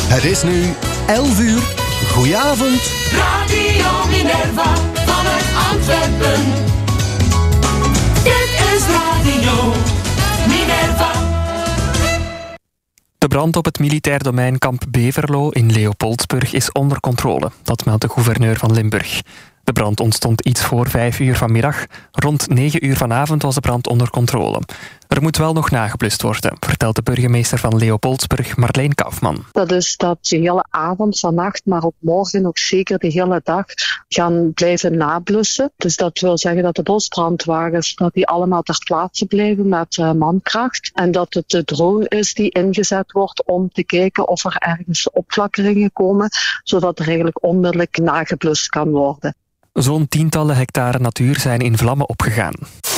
Het is nu 11 uur. Goedenavond. Radio Minerva vanuit Antwerpen. Dit is Radio Minerva. De brand op het militair domein Kamp Beverlo in Leopoldsburg is onder controle. Dat meldt de gouverneur van Limburg. De brand ontstond iets voor 5 uur vanmiddag. Rond 9 uur vanavond was de brand onder controle. Er moet wel nog nageblust worden, vertelt de burgemeester van Leopoldsburg, Marleen Kaufman. Dat is dat de hele avond, vannacht, maar ook morgen, ook zeker de hele dag, gaan blijven nablussen. Dus dat wil zeggen dat de bosbrandwagens, dat die allemaal ter plaatse blijven met mankracht. En dat het de drone is die ingezet wordt om te kijken of er ergens opflakkeringen komen, zodat er eigenlijk onmiddellijk nageblust kan worden. Zo'n tientallen hectare natuur zijn in vlammen opgegaan.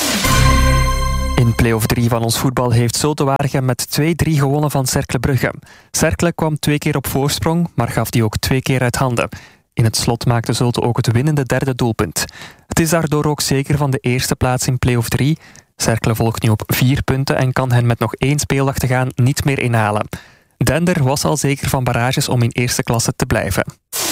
In play-off 3 van ons voetbal heeft Zulte Waregem met 2-3 gewonnen van Cercle Brugge. Cercle kwam 2 keer op voorsprong, maar gaf die ook 2 keer uit handen. In het slot maakte Zulte ook het winnende derde doelpunt. Het is daardoor ook zeker van de eerste plaats in play-off 3. Cercle volgt nu op 4 punten en kan hen met nog 1 speeldag te gaan niet meer inhalen. Dender was al zeker van barrages om in eerste klasse te blijven.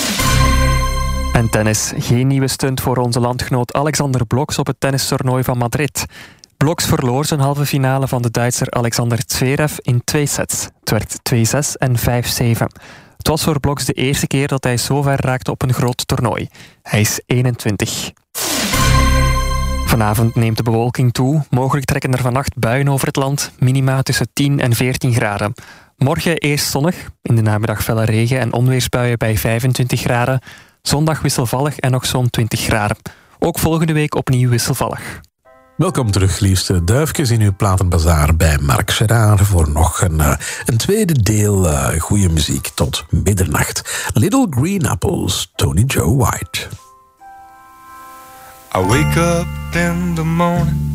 En tennis. Geen nieuwe stunt voor onze landgenoot Alexander Bloks op het tennistoernooi van Madrid. Bloks verloor zijn halve finale van de Duitser Alexander Zverev in 2 sets. Het werd 2-6 en 5-7. Het was voor Bloks de eerste keer dat hij zo ver raakte op een groot toernooi. Hij is 21. Vanavond neemt de bewolking toe. Mogelijk trekken er vannacht buien over het land. Minima tussen 10 en 14 graden. Morgen eerst zonnig. In de namiddag felle regen en onweersbuien bij 25 graden. Zondag wisselvallig en nog zo'n 20 graden. Ook volgende week opnieuw wisselvallig. Welkom terug, liefste duifjes, in uw platenbazaar bij Marc Gerard voor nog een tweede deel goede muziek tot middernacht. Little Green Apples, Tony Joe White. I wake up in the morning,